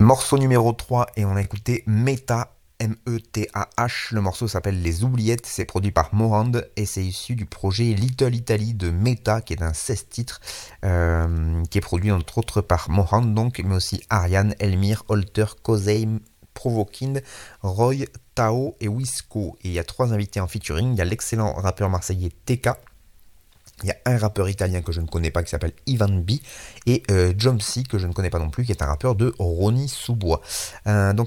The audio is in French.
Morceau numéro 3 et on a écouté Meta, Metah. Le morceau s'appelle Les Oubliettes, c'est produit par Morand et c'est issu du projet Little Italy de Meta qui est un 16 titres qui est produit entre autres par Morand donc, mais aussi Ariane, Elmire, Holter, Kozeim, Provokind, Roy, Tao et Wisco. Et il y a trois invités en featuring, il y a l'excellent rappeur marseillais TK. Il y a un rappeur italien que je ne connais pas qui s'appelle Ivan B et Jomsi que je ne connais pas non plus qui est un rappeur de Ronnie Sous-Bois. Donc